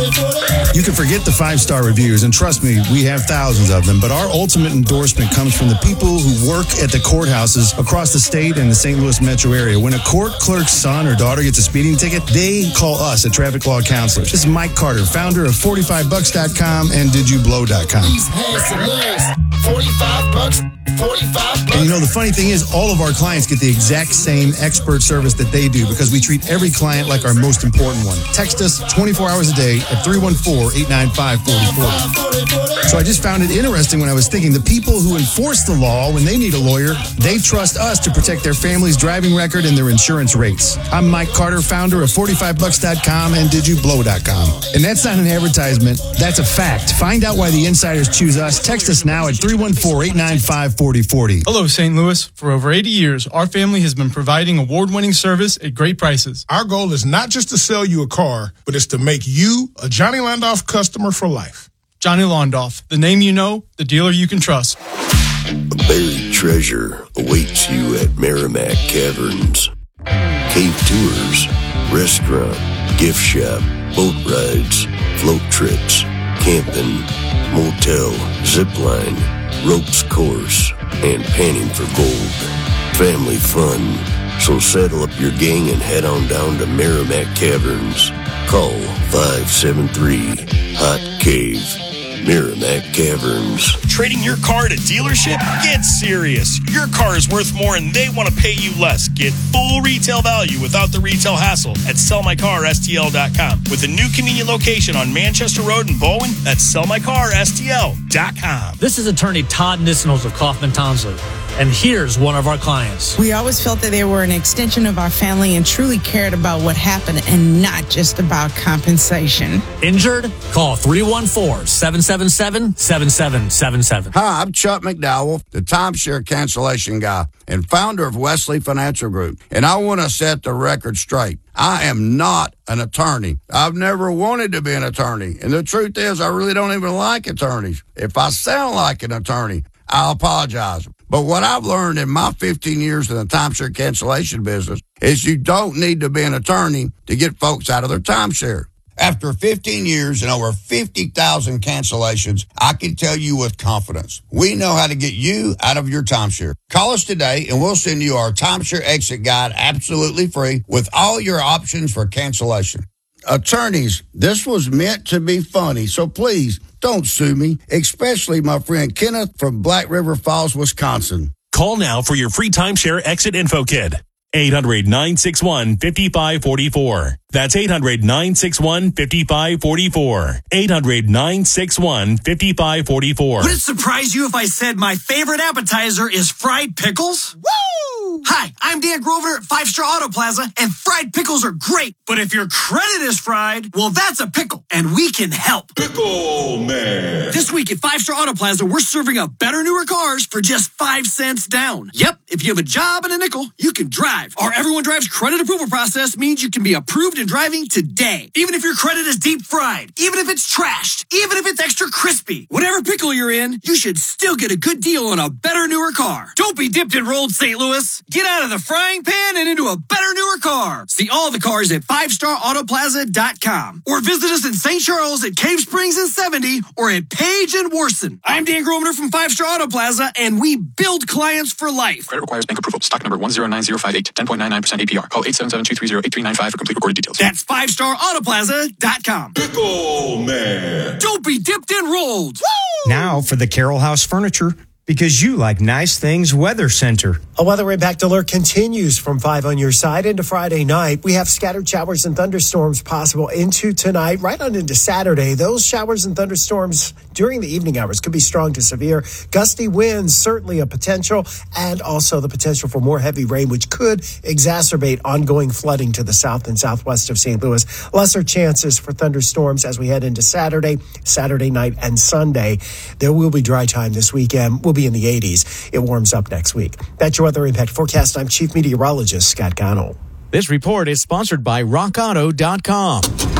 You can forget the 5-star reviews, and trust me, we have thousands of them, but our ultimate endorsement comes from the people who work at the courthouses across the state and the St. Louis metro area. When a court clerk's son or daughter gets a speeding ticket, they call us at Traffic Law Counselors. This is Mike Carter, founder of 45bucks.com and DidYouBlow.com. These handsome legs, 45 bucks. 45 bucks. And you know, the funny thing is, all of our clients get the exact same expert service that they do because we treat every client like our most important one. Text us 24 hours a day at 314-895-4040. So I just found it interesting when I was thinking the people who enforce the law when they need a lawyer, they trust us to protect their family's driving record and their insurance rates. I'm Mike Carter, founder of 45bucks.com and DidYouBlow.com. And that's not an advertisement. That's a fact. Find out why the insiders choose us. Text us now at 314-895-4040. Hello, St. Louis. For over 80 years, our family has been providing award-winning service at great prices. Our goal is not just to sell you a car, but it's to make you a Johnny Londoff customer for life. Johnny Londoff, the name you know, the dealer you can trust. A buried treasure awaits you at Merrimack Caverns. Cave tours, restaurant, gift shop, boat rides, float trips, camping, motel, zip line, ropes course, and panning for gold. Family fun. So saddle up your gang and head on down to Merrimack Caverns. Call 573-HOT-CAVE. Merrimack Caverns. Trading your car at a dealership? Get serious. Your car is worth more and they want to pay you less. Get full retail value without the retail hassle at sellmycarstl.com. With a new convenient location on Manchester Road in Bowen, that's sellmycarstl.com. This is attorney Todd Nissenholz of Kaufman Townsley. And here's one of our clients. We always felt that they were an extension of our family and truly cared about what happened and not just about compensation. Injured? Call 314-777-7777. Hi, I'm Chuck McDowell, the timeshare cancellation guy and founder of Wesley Financial Group. And I want to set the record straight. I am not an attorney. I've never wanted to be an attorney. And the truth is, I really don't even like attorneys. If I sound like an attorney, I apologize. But what I've learned in my 15 years in the timeshare cancellation business is you don't need to be an attorney to get folks out of their timeshare. After 15 years and over 50,000 cancellations, I can tell you with confidence, we know how to get you out of your timeshare. Call us today and we'll send you our timeshare exit guide absolutely free with all your options for cancellation. Attorneys, this was meant to be funny, so please don't sue me, especially my friend Kenneth from Black River Falls, Wisconsin. Call now for your free timeshare exit info kit. 800-961-5544. That's 800-961-5544. 800-961-5544. Would it surprise you if I said my favorite appetizer is fried pickles? Woo! Hi, I'm Dan Grosvenor at 5-Star Auto Plaza, and fried pickles are great. But if your credit is fried, well, that's a pickle, and we can help. Pickle Man. This week at 5-Star Auto Plaza, we're serving up better, newer cars for just 5 cents down. Yep, if you have a job and a nickel, you can drive. Our Everyone Drives credit approval process means you can be approved and driving today. Even if your credit is deep fried, even if it's trashed, even if it's extra crispy, whatever pickle you're in, you should still get a good deal on a better, newer car. Don't be dipped and rolled, St. Louis. Get out of the frying pan and into a better, newer car. See all the cars at 5starautoplaza.com or visit us in St. Charles at Cave Springs and 70 or at Page and Worson. I'm Dan Grosvenor from 5-Star Auto Plaza, and we build clients for life. Credit requires bank approval. Stock number 109058, 10.99% APR. Call 877-230-8395 for complete recorded details. That's 5starautoplaza.com. Pickle Man. Don't be dipped and rolled. Woo! Now for the Carroll House Furniture, because you like nice things, Weather Center. A weather impact alert continues from 5 on your side into Friday night. We have scattered showers and thunderstorms possible into tonight, right on into Saturday. Those showers and thunderstorms during the evening hours could be strong to severe. Gusty winds, certainly a potential, and also the potential for more heavy rain, which could exacerbate ongoing flooding to the south and southwest of St. Louis. Lesser chances for thunderstorms as we head into Saturday night, and Sunday. There will be dry time this weekend. We'll be in the 80s. It warms up next week. That's your weather impact forecast. I'm Chief Meteorologist Scott Connell. This report is sponsored by RockAuto.com.